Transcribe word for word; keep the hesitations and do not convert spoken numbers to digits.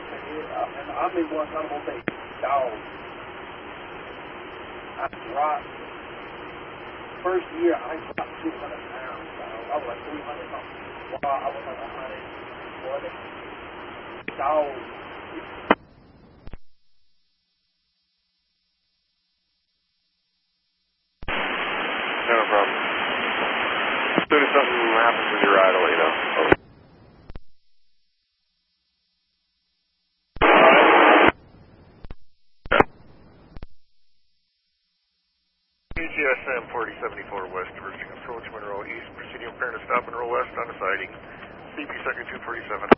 Uh, and I'm in one son of a bitch dog. I dropped. First year, I dropped two hundred pounds. Dog. I was like three hundred something. Well, I was like one hundred forty. Dog. No problem. As soon as something happens with your ride, I'll let you know. Over. G S M forty seventy-four West, reversing approach Monroe East, proceeding apparent to stop Monroe West on the siding. C P second two forty-seven.